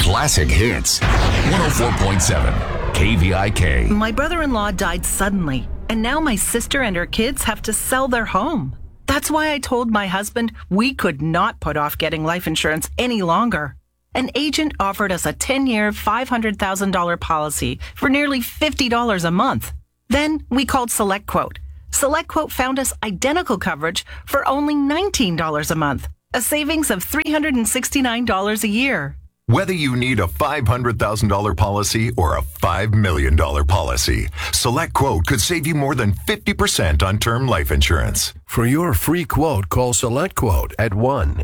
Classic hits. 104.7 KVIK. My brother-in-law died suddenly, and now my sister and her kids have to sell their home. That's why I told my husband we could not put off getting life insurance any longer. An agent offered us a 10-year, $500,000 policy for nearly $50 a month. Then we called SelectQuote. SelectQuote found us identical coverage for only $19 a month, a savings of $369 a year. Whether you need a $500,000 policy or a $5 million policy, SelectQuote could save you more than 50% on term life insurance. For your free quote, call SelectQuote at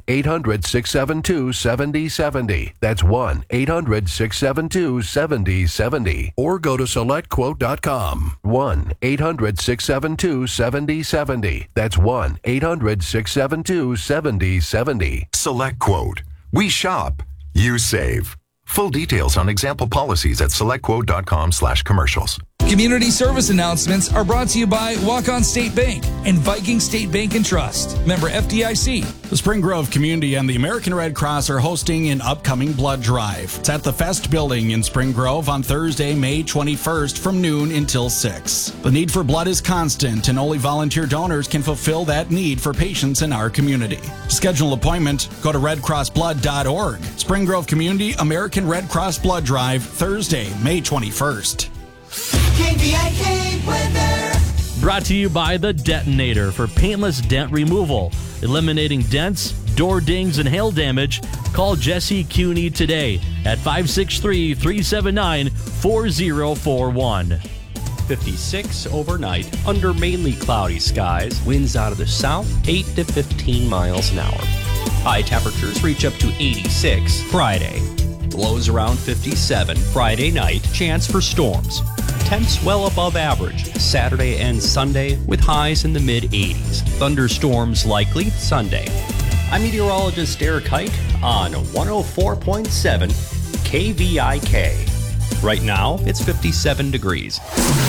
1-800-672-7070. That's 1-800-672-7070. Or go to SelectQuote.com. 1-800-672-7070. That's 1-800-672-7070. SelectQuote. We shop. You save. Full details on example policies at selectquote.com/commercials. Community service announcements are brought to you by Walk-On State Bank and Viking State Bank and Trust. Member FDIC. The Spring Grove community and the American Red Cross are hosting an upcoming blood drive. It's at the Fest Building in Spring Grove on Thursday, May 21st from noon until 6. The need for blood is constant, and only volunteer donors can fulfill that need for patients in our community. To schedule an appointment, go to redcrossblood.org. Spring Grove Community American Red Cross Blood Drive, Thursday, May 21st. KVIK weather. Brought to you by The Detonator for paintless dent removal. Eliminating dents, door dings, and hail damage. Call Jesse Cuney today at 563-379-4041. 56 overnight under mainly cloudy skies. Winds out of the south, 8 to 15 miles an hour. High temperatures reach up to 86 Friday. Lows around 57 Friday night. Chance for storms. Temps well above average Saturday and Sunday with highs in the mid-80s. Thunderstorms likely Sunday. I'm meteorologist Eric Hite on 104.7 KVIK. Right now, it's 57 degrees.